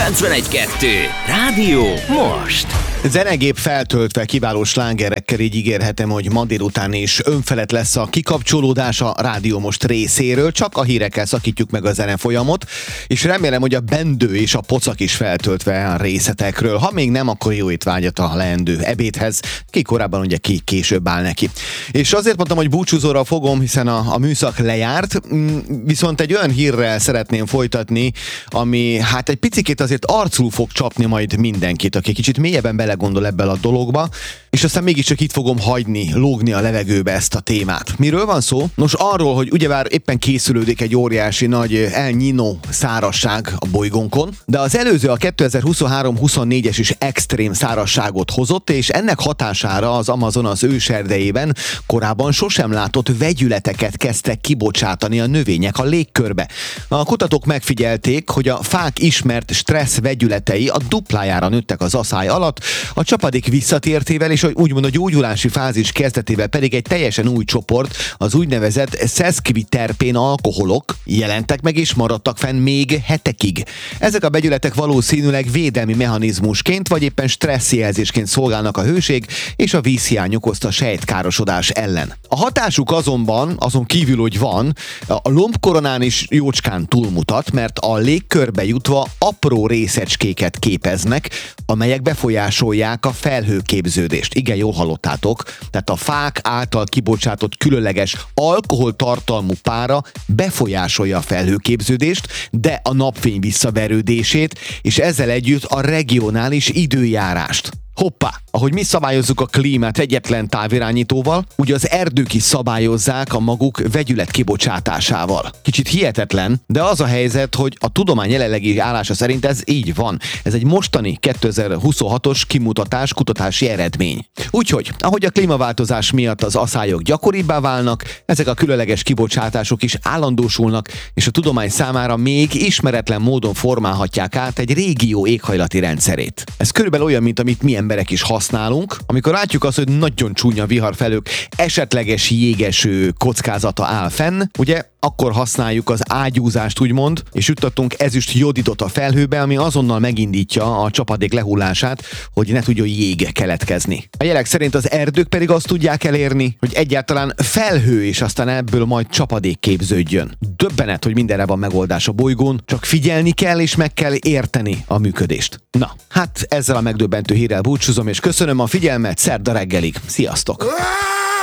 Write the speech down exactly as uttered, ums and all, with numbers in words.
kilencvenegy kettő. Rádió most. Zenegép feltöltve kiváló slágerekkel, így ígérhetem, hogy ma délután is önfelett lesz a kikapcsolódás a Rádió Most részéről, csak a hírekkel szakítjuk meg a zenefolyamot, és remélem, hogy a bendő és a pocak is feltöltve a részletekről. Ha még nem, akkor jó étvágyat a leendő ebédhez, ki korábban ugye ki később áll neki. És azért mondtam, hogy búcsúzóra fogom, hiszen a, a műszak lejárt, viszont egy olyan hírrel szeretném folytatni, ami hát egy picikét azért arcul fog csapni majd mindenkit, aki kicsit mélyebben bele gondol ebben a dologba, és aztán mégiscsak itt fogom hagyni, lógni a levegőbe ezt a témát. Miről van szó? Nos, arról, hogy ugyebár éppen készülődik egy óriási nagy El Niño szárazság a bolygónkon, de az előző a kétezer-huszonhárom huszonnégyes is extrém szárazságot hozott, és ennek hatására az Amazonas őserdejében korábban sosem látott vegyületeket kezdtek kibocsátani a növények a légkörbe. A kutatók megfigyelték, hogy a fák ismert stressz vegyületei a duplájára nőttek az aszály alatt, a csapadék visszatértével és úgymond a gyógyulási fázis kezdetével pedig egy teljesen új csoport, az úgynevezett szeszkviterpén alkoholok jelentek meg és maradtak fenn még hetekig. Ezek a vegyületek valószínűleg védelmi mechanizmusként vagy éppen stresszjelzésként szolgálnak a hőség és a vízhiány okozta sejtkárosodás ellen. A hatásuk azonban, azon kívül, hogy van, a lombkoronán is jócskán túlmutat, mert a légkörbe jutva apró részecskéket képeznek, amelyek befolyásolják a felhőképződést. Igen, jól hallottátok. Tehát a fák által kibocsátott különleges alkoholtartalmú pára befolyásolja a felhőképződést, de a napfény visszaverődését, és ezzel együtt a regionális időjárást. Hoppá! Ahogy mi szabályozzuk a klímát egyetlen távirányítóval, ugye az erdők is szabályozzák a maguk vegyület kibocsátásával. Kicsit hihetetlen, de az a helyzet, hogy a tudomány jelenlegi állása szerint ez így van. Ez egy mostani kétezer-huszonhatos kimutatás, kutatási eredmény. Úgyhogy, ahogy a klímaváltozás miatt az aszályok gyakoribbá válnak, ezek a különleges kibocsátások is állandósulnak, és a tudomány számára még ismeretlen módon formálhatják át egy régió éghajlati rendszerét. Ez körülbelül olyan, mint amit mi emberek is használunk, amikor látjuk azt, hogy nagyon csúnya viharfelők, esetleges jégeső kockázata áll fenn, ugye akkor használjuk az ágyúzást úgymond, és juttattunk ezüst jodidot a felhőbe, ami azonnal megindítja a csapadék lehullását, hogy ne tudjon jég keletkezni. A jelek szerint az erdők pedig azt tudják elérni, hogy egyáltalán felhő, és aztán ebből majd csapadék képződjön. Döbbenet, hogy mindenre van megoldás a bolygón, csak figyelni kell és meg kell érteni a működést. Na, hát ezzel a megdöbbentő hírrel búcsúzom, és köszönöm a figyelmet szerda reggelig. Sziasztok!